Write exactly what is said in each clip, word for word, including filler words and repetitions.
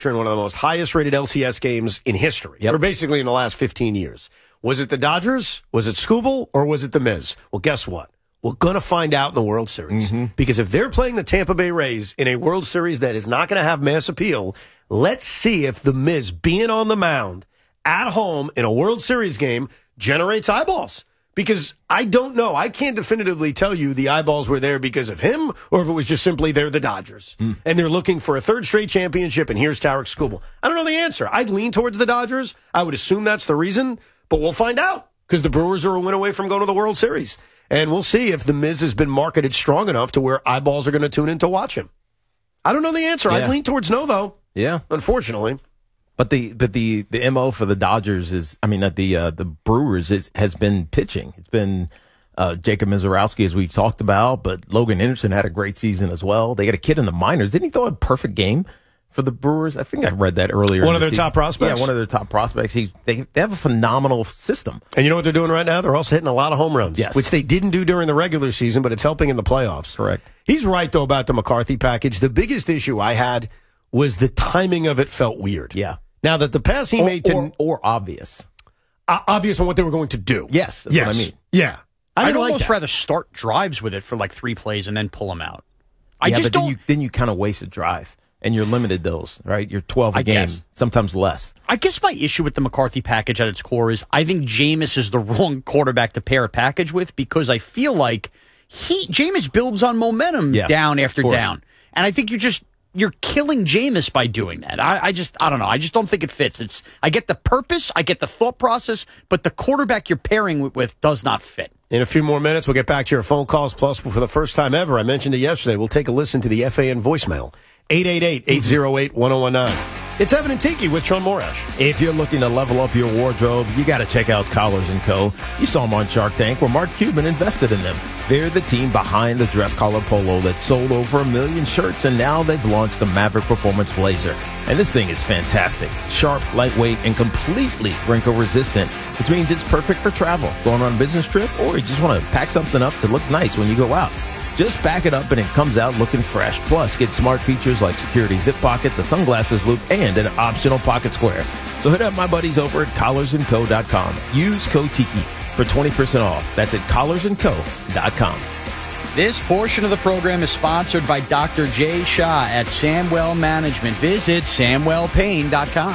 in one of the most highest-rated L C S games in history, yep. or basically in the last fifteen years. Was it the Dodgers? Was it Skubal? Or was it the Miz? Well, guess what? We're going to find out in the World Series. Mm-hmm. Because if they're playing the Tampa Bay Rays in a World Series that is not going to have mass appeal, let's see if the Miz being on the mound at home in a World Series game generates eyeballs. Because I don't know. I can't definitively tell you the eyeballs were there because of him or if it was just simply they're the Dodgers. Mm. And they're looking for a third straight championship, and here's Tarik Skubal. I don't know the answer. I'd lean towards the Dodgers. I would assume that's the reason, but we'll find out because the Brewers are a win away from going to the World Series. And we'll see if the Miz has been marketed strong enough to where eyeballs are going to tune in to watch him. I don't know the answer. Yeah. I'd lean towards no, though. Yeah. Unfortunately. But the but the, the M O for the Dodgers is, I mean, uh, the uh, the Brewers is, has been pitching. It's been uh, Jacob Mizorowski, as we've talked about, but Logan Anderson had a great season as well. They got a kid in the minors. Didn't he throw a perfect game for the Brewers? I think I read that earlier. One of the their season. top prospects? Yeah, one of their top prospects. He, they, they have a phenomenal system. And you know what they're doing right now? They're also hitting a lot of home runs, yes. which they didn't do during the regular season, but it's helping in the playoffs. Correct. He's right, though, about the McCarthy package. The biggest issue I had was the timing of it felt weird. Yeah. Now that the pass he or, made to or, or obvious, uh, obvious on what they were going to do. Yes, that's yes. what I mean. Yeah, I I'd like almost that. rather start drives with it for like three plays and then pull them out. I yeah, just but don't. Then you, then you kind of waste a drive, and you're limited those, right? You're twelve a I game, guess. sometimes less. I guess my issue with the McCarthy package at its core is I think Jameis is the wrong quarterback to pair a package with because I feel like he Jameis builds on momentum yeah, down after down, and I think you just. You're killing Jameis by doing that. I, I just, I don't know. I just don't think it fits. It's, I get the purpose, I get the thought process, but the quarterback you're pairing with, with does not fit. In a few more minutes, we'll get back to your phone calls. Plus, for the first time ever, I mentioned it yesterday, we'll take a listen to the F A N voicemail. eight eight eight, eight oh eight, one oh one nine. It's Evan and Tiki with Sean Morash. If you're looking to level up your wardrobe, you got to check out Collars and Co. You saw them on Shark Tank where Mark Cuban invested in them. They're the team behind the dress collar polo that sold over a million shirts, and now they've launched the Maverick Performance Blazer. And this thing is fantastic. Sharp, lightweight, and completely wrinkle resistant, which means it's perfect for travel, going on a business trip, or you just want to pack something up to look nice when you go out. Just pack it up and it comes out looking fresh. Plus, get smart features like security zip pockets, a sunglasses loop, and an optional pocket square. So hit up my buddies over at collars and co dot com. Use code Tiki for twenty percent off. That's at collars and co dot com. This portion of the program is sponsored by Doctor Jay Shah at Samwell Management. Visit samwell pain dot com.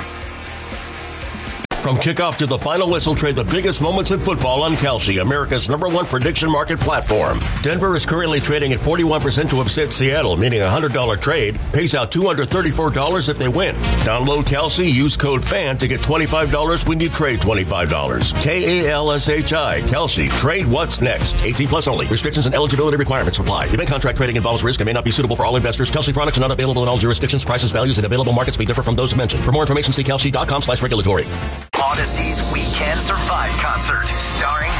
From kickoff to the final whistle, trade the biggest moments in football on Kalshi, America's number one prediction market platform. Denver is currently trading at forty-one percent to upset Seattle, meaning a one hundred dollars trade pays out two hundred thirty-four dollars if they win. Download Kalshi, use code FAN to get twenty-five dollars when you trade twenty-five dollars. K A L S H I, Kalshi. Trade what's next. eighteen plus only. Restrictions and eligibility requirements apply. Event contract trading involves risk and may not be suitable for all investors. Kalshi products are not available in all jurisdictions. Prices, values, and available markets may differ from those mentioned. For more information, see kalshi dot com slash regulatory. Odyssey's We Can Survive concert, starring